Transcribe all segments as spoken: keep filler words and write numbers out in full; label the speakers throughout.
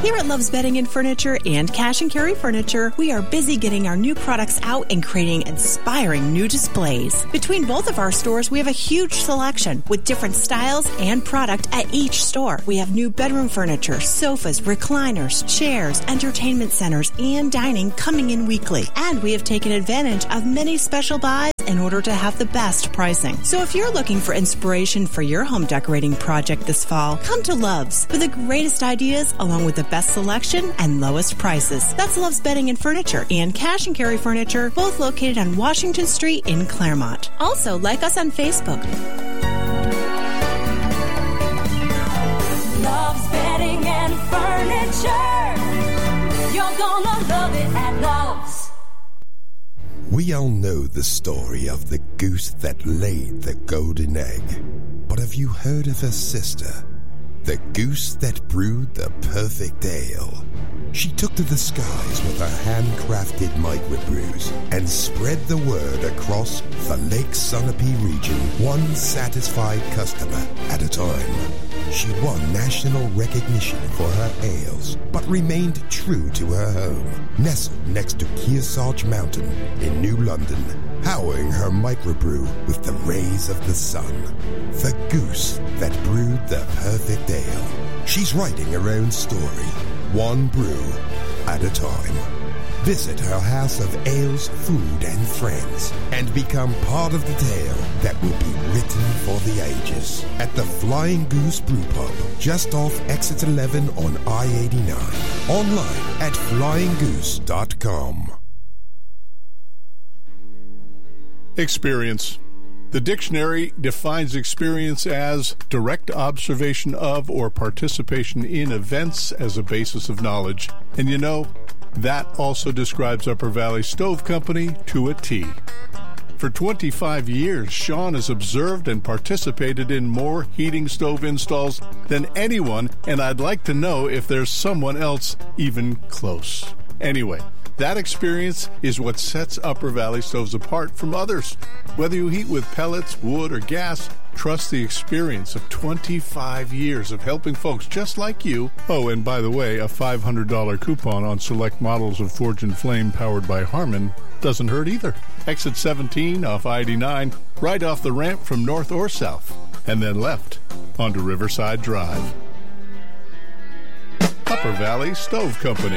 Speaker 1: Here at Love's Bedding and Furniture and Cash and Carry Furniture, we are busy getting our new products out and creating inspiring new displays. Between both of our stores, we have a huge selection with different styles and product at each store. We have new bedroom furniture, sofas, recliners, chairs, entertainment centers, and dining coming in weekly. And we have taken advantage of many special buys in order to have the best pricing. So if you're looking for inspiration for your home decorating project this fall, come to Love's for the greatest ideas along with the best selection and lowest prices. That's Love's Bedding and Furniture and Cash and Carry Furniture, both located on Washington Street in Claremont. Also, like us on Facebook.
Speaker 2: Love's Bedding and Furniture. You're gonna love it at Love's.
Speaker 3: We all know the story of the goose that laid the golden egg. But have you heard of her sister? The goose that brewed the perfect ale. She took to the skies with her handcrafted microbrews and spread the word across the Lake Sunapee region, one satisfied customer at a time. She won national recognition for her ales, but remained true to her home, nestled next to Kearsarge Mountain in New London, powering her microbrew with the rays of the sun. The goose that brewed the perfect ale. She's writing her own story, one brew at a time. Visit her house of ales, food, and friends, and become part of the tale that will be written for the ages at the Flying Goose Brew Pub, just off Exit eleven on I eighty-nine. Online at flying goose dot com.
Speaker 4: Experience. The dictionary defines experience as direct observation of or participation in events as a basis of knowledge. And you know, that also describes Upper Valley Stove Company to a T. For twenty-five years, Sean has observed and participated in more heating stove installs than anyone, and I'd like to know if there's someone else even close. Anyway, that experience is what sets Upper Valley Stoves apart from others. Whether you heat with pellets, wood, or gas, trust the experience of twenty-five years of helping folks just like you. Oh, and by the way, a five hundred dollars coupon on select models of Forge and Flame powered by Harman doesn't hurt either. Exit seventeen off I eighty-nine, right off the ramp from north or south, and then left onto Riverside Drive. Upper Valley Stove Company.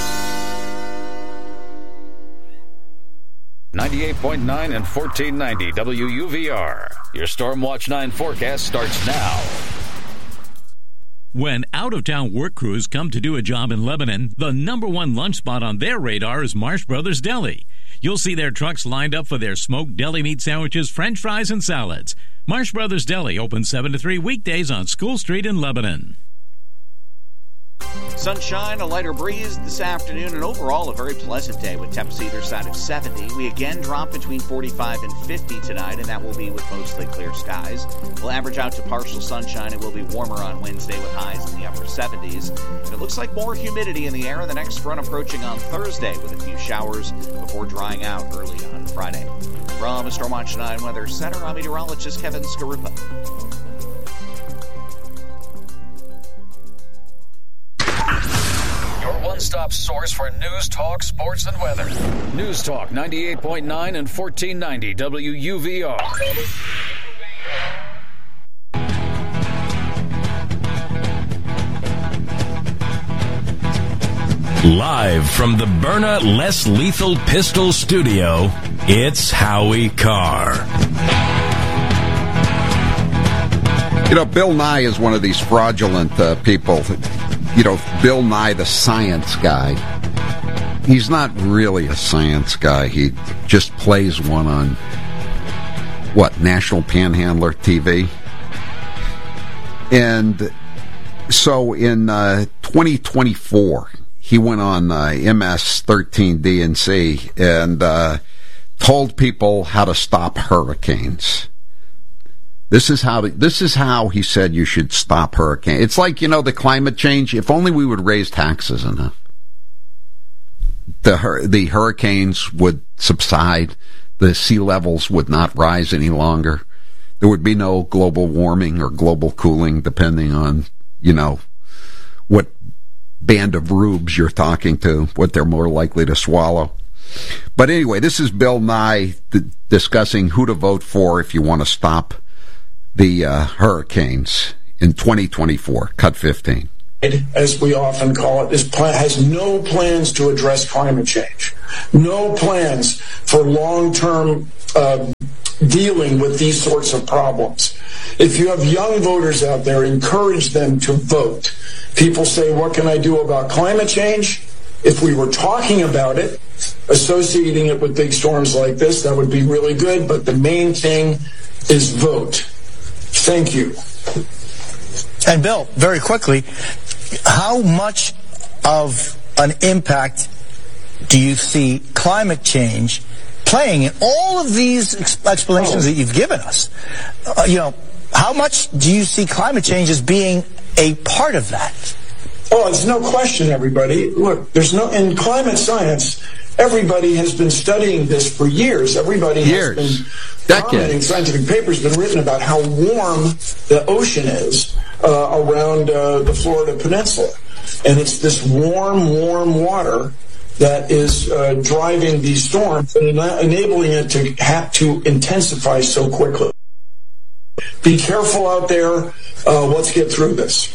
Speaker 5: ninety-eight point nine and fourteen ninety W U V R. Your Stormwatch nine forecast starts now.
Speaker 6: When out-of-town work crews come to do a job in Lebanon, the number one lunch spot on their radar is Marsh Brothers Deli. You'll see their trucks lined up for their smoked deli meat sandwiches, french fries, and salads. Marsh Brothers Deli open seven to three weekdays on School Street in Lebanon.
Speaker 7: Sunshine, a lighter breeze this afternoon, and overall a very pleasant day with temps either side of seventy. We again drop between forty-five and fifty tonight, and that will be with mostly clear skies. We'll average out to partial sunshine. It will be warmer on Wednesday with highs in the upper seventies. And it looks like more humidity in the air, and the next front approaching on Thursday with a few showers before drying out early on Friday. From Stormwatch nine Weather Center, I'm meteorologist Kevin Skarupa.
Speaker 5: One-stop source for news, talk, sports, and weather. News Talk ninety-eight point nine and fourteen ninety W U V R.
Speaker 8: Live from the Byrna Less Lethal Pistol Studio, it's Howie Carr.
Speaker 9: You know, Bill Nye is one of these fraudulent uh, people. You know, Bill Nye, the science guy. He's not really a science guy. He just plays one on, what, National Panhandler T V? And so in uh, twenty twenty-four, he went on uh, M S thirteen D N C and uh, told people how to stop hurricanes. This is how this is how he said you should stop hurricane. It's like, you know, the climate change. If only we would raise taxes enough, the the hurricanes would subside, the sea levels would not rise any longer. There would be no global warming or global cooling, depending on, you know, what band of rubes you're talking to, what they're more likely to swallow. But anyway, this is Bill Nye th- discussing who to vote for if you want to stop the uh, hurricanes in twenty twenty-four. Cut fifteen.
Speaker 10: As we often call it, is plan- has no plans to address climate change, no plans for long-term uh, dealing with these sorts of problems. If you have young voters out there, encourage them to vote. People say, what can I do about climate change? If we were talking about it, associating it with big storms like this, that would be really good, but the main thing is vote. Thank you.
Speaker 11: And Bill, very quickly, how much of an impact do you see climate change playing in all of these explanations oh. that you've given us? Uh, you know, how much do you see climate change as being a part of that?
Speaker 10: Oh, there's no question, everybody. Look, there's no, in climate science, everybody has been studying this for years. Everybody
Speaker 9: years.
Speaker 10: has been commenting, scientific papers have been written about how warm the ocean is uh, around uh, the Florida Peninsula. And it's this warm, warm water that is uh, driving these storms and enabling it to have to intensify so quickly. Be careful out there. Uh, let's get through this.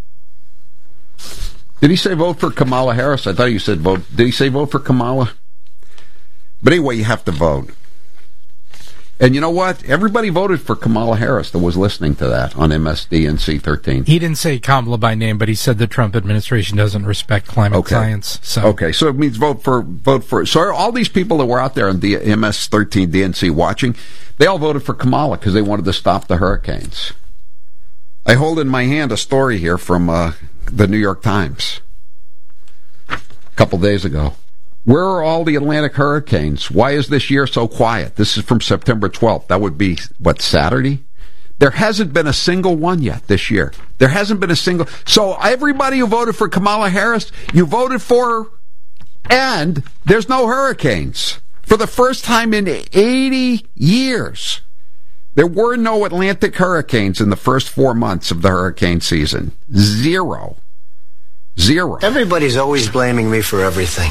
Speaker 9: Did he say vote for Kamala Harris? I thought you said vote. Did he say vote for Kamala? But anyway, you have to vote. And you know what? Everybody voted for Kamala Harris that was listening to that on M S D N C thirteen.
Speaker 12: He didn't say Kamala by name, but he said the Trump administration doesn't respect climate
Speaker 9: okay.
Speaker 12: science. So.
Speaker 9: Okay, so it means vote for vote for. So all these people that were out there on the M S thirteen D N C watching, they all voted for Kamala because they wanted to stop the hurricanes. I hold in my hand a story here from uh, the New York Times a couple days ago. Where are all the Atlantic hurricanes? Why is this year so quiet? This is from September twelfth. That would be, what, Saturday? There hasn't been a single one yet this year. There hasn't been a single. So everybody who voted for Kamala Harris, you voted for her, and there's no hurricanes. For the first time in eighty years, there were no Atlantic hurricanes in the first four months of the hurricane season. Zero. Zero.
Speaker 11: Everybody's always blaming me for everything.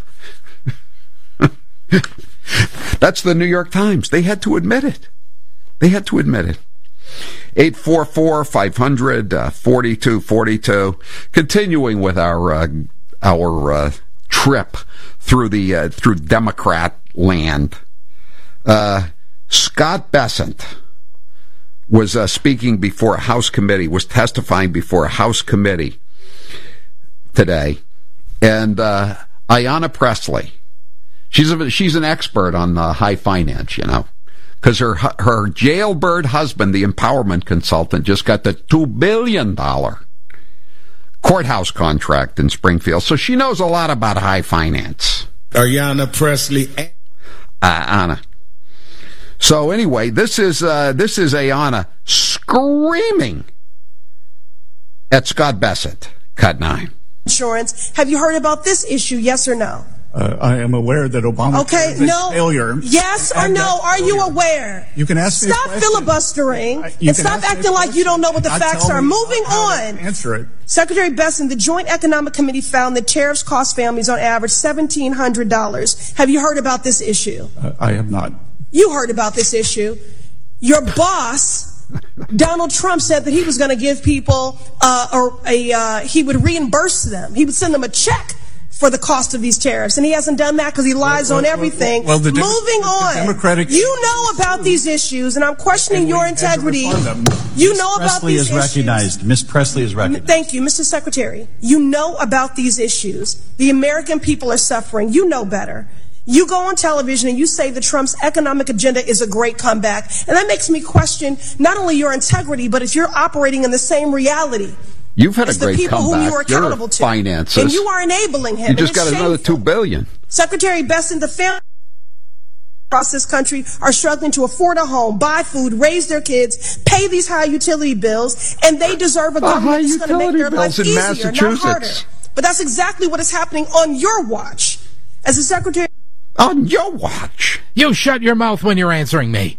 Speaker 9: That's the New York Times. They had to admit it. They had to admit it. eight four four, five hundred, forty-two forty-two. Continuing with our uh, our uh, trip through the uh, through Democrat land. Uh, Scott Bessent was uh, speaking before a House committee, was testifying before a House committee today, and uh, Ayanna Pressley. She's a, she's an expert on uh, high finance, you know, because her her jailbird husband, the empowerment consultant, just got the two billion dollars courthouse contract in Springfield. So she knows a lot about high finance.
Speaker 13: Ayanna Pressley.
Speaker 9: Uh, Anna. So anyway, this is uh, this is Ayanna screaming at Scott Bessent. Cut nine.
Speaker 14: Insurance. Have you heard about this issue? Yes or no?
Speaker 15: Uh, I am aware that Obama
Speaker 14: okay,
Speaker 15: is a
Speaker 14: no.
Speaker 15: failure.
Speaker 14: Yes or no? Are you aware?
Speaker 15: You can ask me
Speaker 14: Stop
Speaker 15: a question.
Speaker 14: filibustering
Speaker 15: uh,
Speaker 14: and stop acting like you don't know what the
Speaker 15: I'll
Speaker 14: facts are. Moving on.
Speaker 15: Answer it.
Speaker 14: Secretary Bessent, the Joint Economic Committee found that tariffs cost families on average seventeen hundred dollars. Have you heard about this issue?
Speaker 15: Uh, I have not.
Speaker 14: You heard about this issue. Your boss, Donald Trump, said that he was going to give people uh, or a uh, he would reimburse them. He would send them a check for the cost of these tariffs, and he hasn't done that because he lies well, well, on everything.
Speaker 15: Well, well, the
Speaker 14: Moving
Speaker 15: the
Speaker 14: on,
Speaker 15: Democratic
Speaker 14: you know about these issues, and I'm questioning and your integrity. You know about
Speaker 16: Presley
Speaker 14: these
Speaker 16: is
Speaker 14: issues.
Speaker 16: recognized. Miss Presley is recognized.
Speaker 14: Thank you, Mister Secretary. You know about these issues. The American people are suffering. You know better. You go on television and you say that Trump's economic agenda is a great comeback, and that makes me question not only your integrity, but if you're operating in the same reality.
Speaker 9: You've had a
Speaker 14: it's
Speaker 9: great
Speaker 14: the people
Speaker 9: comeback.
Speaker 14: Who you are accountable to.
Speaker 9: Finances.
Speaker 14: And you are enabling him.
Speaker 9: You just got
Speaker 14: shameful.
Speaker 9: another two billion dollars.
Speaker 14: Secretary Bessent, the families across this country are struggling to afford a home, buy food, raise their kids, pay these high utility bills, and they deserve a government that's going to make their life easier, not harder. But that's exactly what is happening on your watch. As a secretary...
Speaker 9: On your watch?
Speaker 12: You shut your mouth when you're answering me.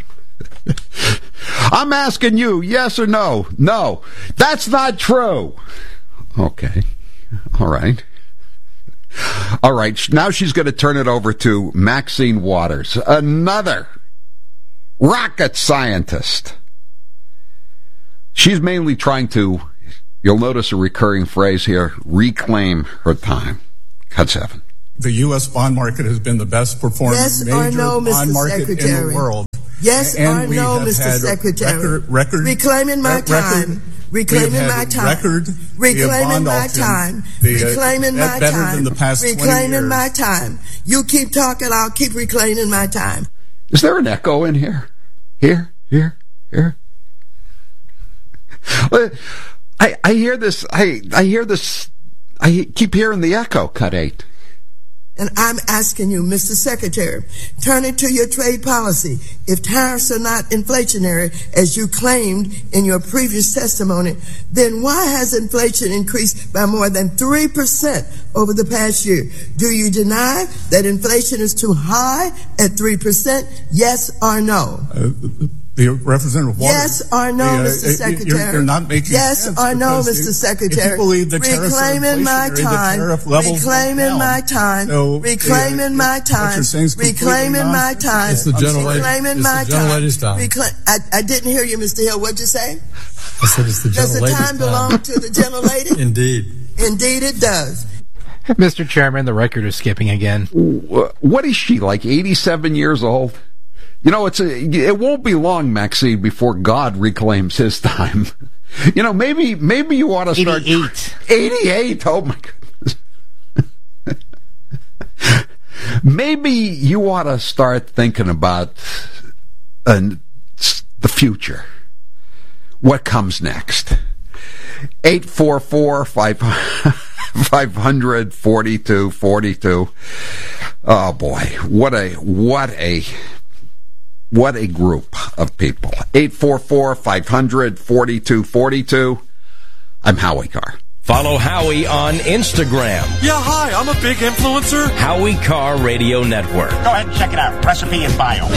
Speaker 9: I'm asking you, yes or no? No. That's not true. Okay. All right. All right. Now she's going to turn it over to Maxine Waters, another rocket scientist. She's mainly trying to, you'll notice a recurring phrase here, reclaim her time. Cut seven.
Speaker 15: The U S bond market has been the best performing
Speaker 13: yes
Speaker 15: major
Speaker 13: no,
Speaker 15: bond market
Speaker 13: Secretary.
Speaker 15: in the world.
Speaker 13: Yes
Speaker 15: and
Speaker 13: or no, Mister Secretary.
Speaker 15: Record, record,
Speaker 13: reclaiming my
Speaker 15: record,
Speaker 13: time. Reclaiming my time.
Speaker 15: Record,
Speaker 13: reclaiming my
Speaker 15: auction,
Speaker 13: time.
Speaker 15: the, uh,
Speaker 13: reclaiming my
Speaker 15: better
Speaker 13: time.
Speaker 15: Than the past
Speaker 13: reclaiming my time. You keep talking, I'll keep reclaiming my time.
Speaker 9: Is there an echo in here? Here, here, here. I I hear this. I I hear this. I keep hearing the echo. Cut eight.
Speaker 13: And I'm asking you, Mister Secretary, turn it to your trade policy. If tariffs are not inflationary, as you claimed in your previous testimony, then why has inflation increased by more than three percent over the past year? Do you deny that inflation is too high at three percent? Yes or no?
Speaker 15: Uh, The Representative Waters.
Speaker 13: Yes or no,
Speaker 15: the, uh,
Speaker 13: Mister Secretary?
Speaker 15: You're, you're not making
Speaker 13: yes
Speaker 15: sense.
Speaker 13: or no, Mister Secretary?
Speaker 15: If you believe the tariffs
Speaker 13: reclaiming my time. Reclaiming my time.
Speaker 15: So,
Speaker 13: reclaiming
Speaker 15: uh,
Speaker 13: my time. Reclaiming my time.
Speaker 12: It's the gentle
Speaker 13: reclaiming my time. Recla- I, I didn't hear you, Mister Hill. What'd you say?
Speaker 12: I said it's the
Speaker 13: Does the time belong to the gentle lady?
Speaker 12: Indeed.
Speaker 13: Indeed it does.
Speaker 12: Mister Chairman, the record is skipping again.
Speaker 9: What is she, like eighty-seven years old? You know, it's a, it won't be long, Maxine, before God reclaims his time. You know, maybe maybe you ought to start...
Speaker 12: eighty-eight.
Speaker 9: eighty-eight, oh my goodness. Maybe you ought to start thinking about uh, the future. What comes next? eight four four, five hundred, forty-two forty-two. Oh boy, what a, what a... What a group of people. eight four four, five hundred, forty-two forty-two. I'm Howie Carr.
Speaker 8: Follow Howie on Instagram.
Speaker 17: Yeah, hi, I'm a big influencer.
Speaker 8: Howie Carr Radio Network.
Speaker 18: Go ahead and check it out. Recipe in bio.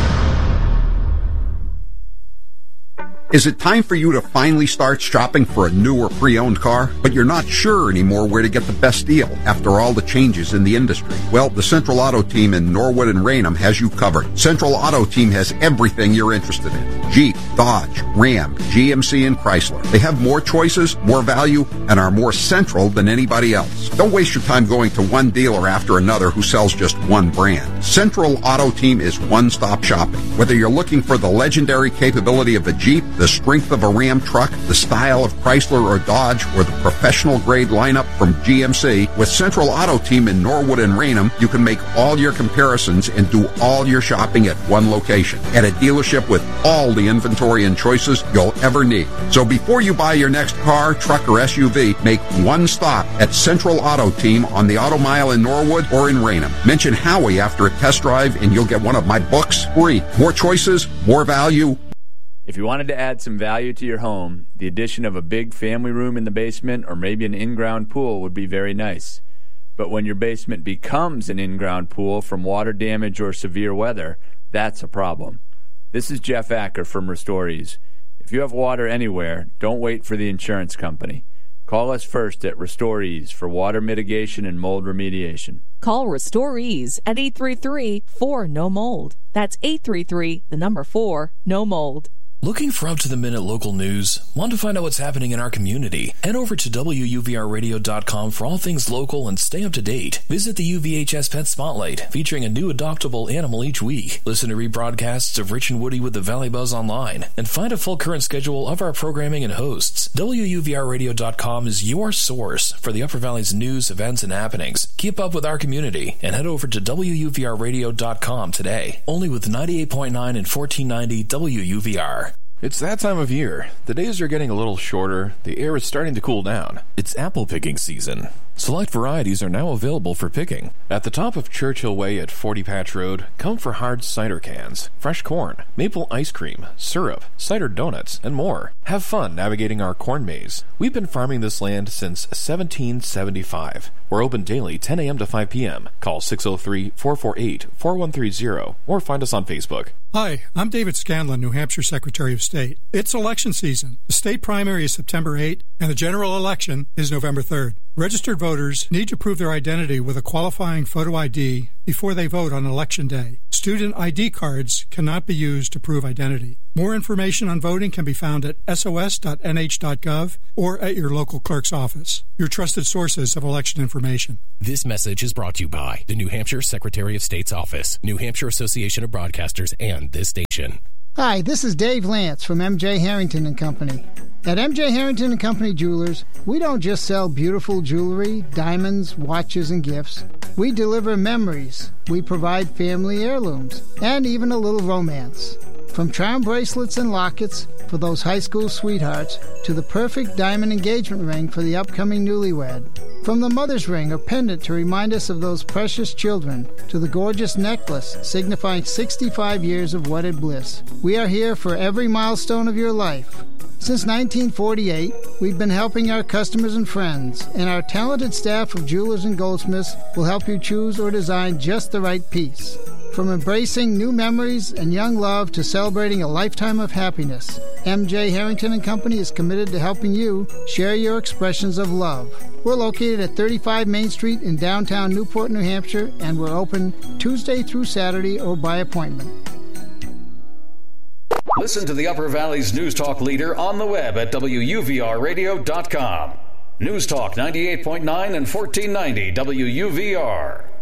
Speaker 9: Is it time for you to finally start shopping for a new or pre-owned car, but you're not sure anymore where to get the best deal after all the changes in the industry? Well, the Central Auto Team in Norwood and Raynham has you covered. Central Auto Team has everything you're interested in. Jeep, Dodge, Ram, G M C, and Chrysler. They have more choices, more value, and are more central than anybody else. Don't waste your time going to one dealer after another who sells just one brand. Central Auto Team is one-stop shopping. Whether you're looking for the legendary capability of a Jeep, the strength of a Ram truck, the style of Chrysler or Dodge, or the professional-grade lineup from G M C, with Central Auto Team in Norwood and Raynham, you can make all your comparisons and do all your shopping at one location, at a dealership with all the inventory and choices you'll ever need. So before you buy your next car, truck, or S U V, make one stop at Central Auto Team on the Auto Mile in Norwood or in Raynham. Mention Howie after a test drive and you'll get one of my books free. More choices, more value.
Speaker 19: If you wanted to add some value to your home, the addition of a big family room in the basement or maybe an in-ground pool would be very nice. But when your basement becomes an in-ground pool from water damage or severe weather, that's a problem. This is Jeff Acker from Restorees. If you have water anywhere, don't wait for the insurance company. Call us first at Restorees for water mitigation and mold remediation.
Speaker 20: Call Restorees at eight three three, four, N O mold. That's eight three three, the number four, no mold.
Speaker 21: Looking for up-to-the-minute local news? Want to find out what's happening in our community? Head over to W U V R radio dot com for all things local and stay up to date. Visit the U V H S Pet Spotlight, featuring a new adoptable animal each week. Listen to rebroadcasts of Rich and Woody with the Valley Buzz online, and find a full current schedule of our programming and hosts. W U V R radio dot com is your source for the Upper Valley's news, events, and happenings. Keep up with our community and head over to W U V R radio dot com today. Only with ninety-eight point nine and fourteen ninety W U V R.
Speaker 22: It's that time of year. The days are getting a little shorter. The air is starting to cool down. It's apple picking season. Select varieties are now available for picking. At the top of Churchill Way at forty Patch Road, come for hard cider cans, fresh corn, maple ice cream, syrup, cider donuts, and more. Have fun navigating our corn maze. We've been farming this land since seventeen seventy-five. We're open daily ten a.m. to five p.m. Call six oh three, four four eight, four one three zero or find us on Facebook.
Speaker 1: Hi, I'm David Scanlon, New Hampshire Secretary of State. It's election season. The state primary is September eighth, and the general election is November third. Registered voters need to prove their identity with a qualifying photo I D before they vote on Election Day. Student I D cards cannot be used to prove identity. More information on voting can be found at S O S dot N H dot gov or at your local clerk's office. Your trusted sources of election information.
Speaker 2: This message is brought to you by the New Hampshire Secretary of State's Office, New Hampshire Association of Broadcasters, and this station.
Speaker 23: Hi, this is Dave Lance from M J Harrington and Company. At M J Harrington and Company Jewelers, we don't just sell beautiful jewelry, diamonds, watches, and gifts. We deliver memories. We provide family heirlooms, and even a little romance. From charm bracelets and lockets for those high school sweethearts to the perfect diamond engagement ring for the upcoming newlywed. From the mother's ring or pendant to remind us of those precious children to the gorgeous necklace signifying sixty-five years of wedded bliss. We are here for every milestone of your life. Since nineteen forty-eight, we've been helping our customers and friends, and our talented staff of jewelers and goldsmiths will help you choose or design just the right piece. From embracing new memories and young love to celebrating a lifetime of happiness, M J Harrington and Company is committed to helping you share your expressions of love. We're located at thirty-five Main Street in downtown Newport, New Hampshire, and we're open Tuesday through Saturday or by appointment.
Speaker 5: Listen to the Upper Valley's News Talk leader on the web at W U V R radio dot com. News Talk ninety-eight point nine and fourteen ninety W U V R.